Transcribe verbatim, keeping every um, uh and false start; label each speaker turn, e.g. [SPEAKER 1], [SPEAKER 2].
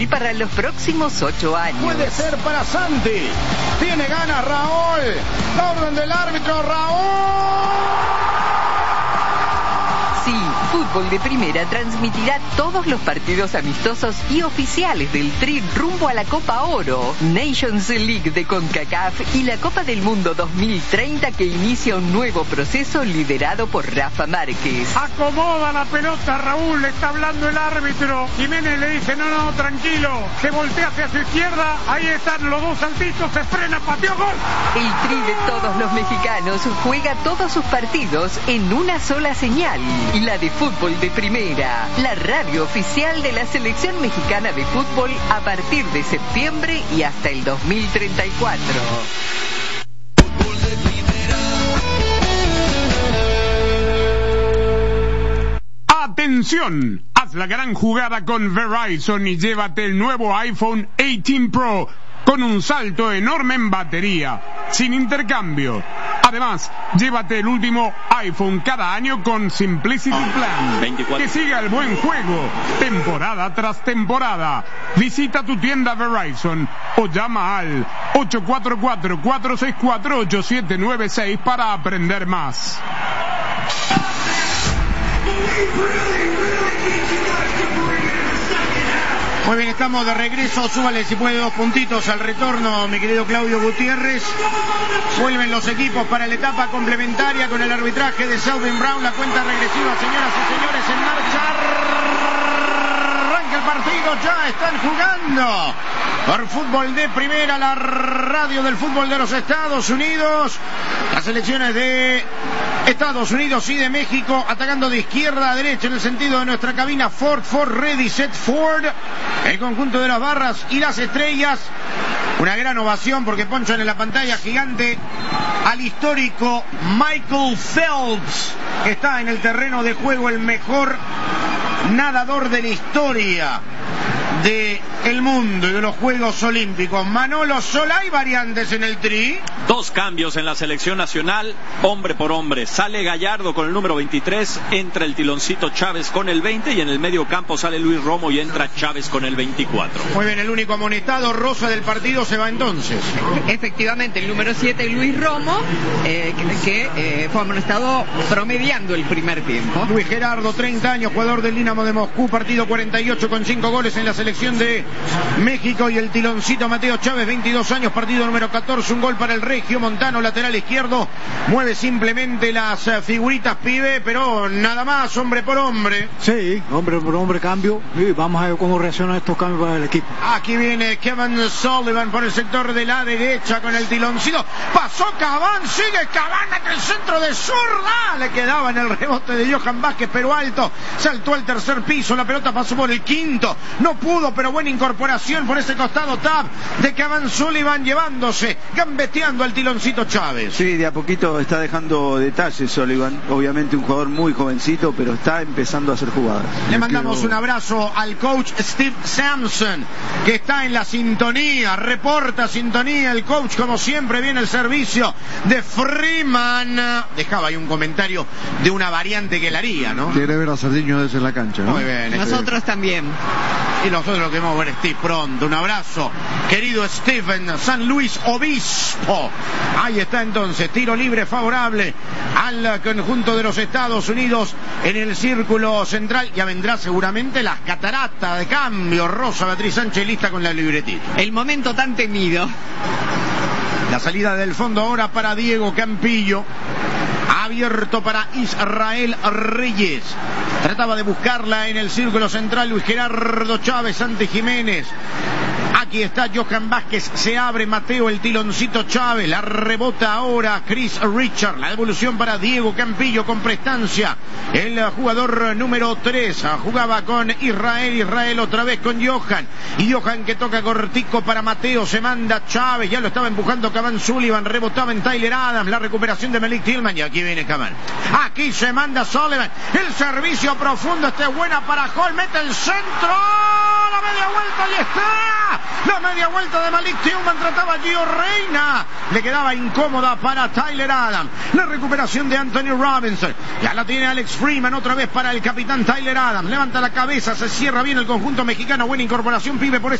[SPEAKER 1] Y para los próximos ocho años.
[SPEAKER 2] Puede ser para Santi. Tiene ganas Raúl. La orden del árbitro, Raúl.
[SPEAKER 1] Sí, Fútbol de Primera transmitirá todos los partidos amistosos y oficiales del Tri rumbo a la Copa Oro, Nations League de CONCACAF y la Copa del Mundo dos mil treinta, que inicia un nuevo proceso liderado por Rafa Márquez.
[SPEAKER 3] Acomoda la pelota, Raúl, le está hablando el árbitro. Jiménez le dice, no, no, tranquilo. Se voltea hacia su izquierda, ahí están los dos saltitos, se frena, pateó, gol.
[SPEAKER 1] El Tri de todos los mexicanos juega todos sus partidos en una sola señal. La de Fútbol de Primera, la radio oficial de la selección mexicana de fútbol a partir de septiembre y hasta el dos mil treinta y cuatro.
[SPEAKER 3] ¡Atención! Haz la gran jugada con Verizon y llévate el nuevo iPhone dieciocho Pro con un salto enorme en batería, sin intercambio. Además, llévate el último iPhone cada año con Simplicity Plan. veinticuatro. Que siga el buen juego, temporada tras temporada. Visita tu tienda Verizon o llama al ocho cuatro cuatro, cuatro seis cuatro, ocho siete nueve seis para aprender más.
[SPEAKER 2] Muy bien, estamos de regreso. Súbale si puede dos puntitos al retorno, mi querido Claudio Gutiérrez. Vuelven los equipos para la etapa complementaria con el arbitraje de Selvin Brown. La cuenta regresiva, señoras y señores, en marcha. Arranca el partido, ya están jugando por Fútbol de Primera, la radio del fútbol de los Estados Unidos. Las selecciones de Estados Unidos y de México atacando de izquierda a derecha en el sentido de nuestra cabina. Ford, Ford, ready, set, Ford. El conjunto de las barras y las estrellas. Una gran ovación porque ponchan en la pantalla gigante al histórico Michael Phelps, que está en el terreno de juego, el mejor nadador de la historia de el mundo y de los Juegos Olímpicos. Manolo Solá, ¿hay variantes en el Tri?
[SPEAKER 4] Dos cambios en la selección nacional, hombre por hombre. Sale Gallardo con el número veintitrés, entra el Tiloncito Chávez con el veinte y en el medio campo sale Luis Romo y entra Chávez con el veinticuatro.
[SPEAKER 2] Muy bien, el único amonestado rosa del partido se va entonces.
[SPEAKER 5] Efectivamente, el número siete, Luis Romo, eh, que, que eh, fue amonestado promediando el primer tiempo.
[SPEAKER 2] Luis Gerardo, treinta años, jugador del Dinamo de Moscú, partido cuarenta y ocho con cinco goles en la selección de México. Y el Tiloncito Mateo Chávez, veintidós años, partido número catorce, un gol para el Regio Montano, lateral izquierdo. Mueve simplemente las figuritas, pibe, pero nada más, hombre por hombre.
[SPEAKER 6] Sí, hombre por hombre, cambio, y vamos a ver cómo reaccionan estos cambios para el equipo.
[SPEAKER 2] Aquí viene Kevin Sullivan por el sector de la derecha con el Tiloncito. Pasó Caván, sigue Caván en el centro de zurda. Le quedaba en el rebote de Johan Vázquez, pero alto. Saltó al tercer piso, la pelota pasó por el quinto. No pudo, pero buena incorporación por ese costado tap de Kevin Sullivan, llevándose, gambeteando al Tiloncito Chávez.
[SPEAKER 7] Sí, de a poquito está dejando detalles Sullivan. Obviamente un jugador muy jovencito, pero está empezando a hacer jugadas.
[SPEAKER 2] Le mandamos un abrazo al coach Steve Sampson, que está en la sintonía, reporta sintonía el coach, como siempre. Viene el servicio de Freeman. Dejaba ahí un comentario de una variante que él haría, ¿no?
[SPEAKER 7] Quiere ver a Sardiño desde la cancha, ¿no?
[SPEAKER 2] Muy bien.
[SPEAKER 5] Nosotros
[SPEAKER 2] este...
[SPEAKER 5] también.
[SPEAKER 2] Y nosotros lo queremos ver, Steve, pronto. Un abrazo, querido Steven, San Luis Obispo. Ahí está entonces, tiro libre favorable al conjunto de los Estados Unidos en el círculo central. Ya vendrá seguramente las cataratas de cambio. Rosa Beatriz Sánchez lista con la libretita.
[SPEAKER 5] El momento tan temido.
[SPEAKER 2] La salida del fondo ahora para Diego Campillo. Abierto para Israel Reyes. Trataba de buscarla en el círculo central Luis Gerardo Chávez ante Jiménez. Aquí está Johan Vázquez, se abre Mateo el Tiloncito Chávez, la rebota ahora Chris Richard, la devolución para Diego Campillo con prestancia, el jugador número tres, jugaba con Israel, Israel otra vez con Johan, y Johan que toca cortico para Mateo, se manda Chávez, ya lo estaba empujando Caván Sullivan, rebotaba en Tyler Adams, la recuperación de Malik Tillman, y aquí viene Caván, aquí se manda Sullivan, el servicio profundo, este es buena para Hall, mete el centro, la media vuelta y está. La media vuelta de Malik Tillman, trataba Gio Reyna, le quedaba incómoda para Tyler Adams. La recuperación de Anthony Robinson, ya la tiene Alex Freeman otra vez para el capitán Tyler Adams. Levanta la cabeza, se cierra bien el conjunto mexicano, buena incorporación, pibe, por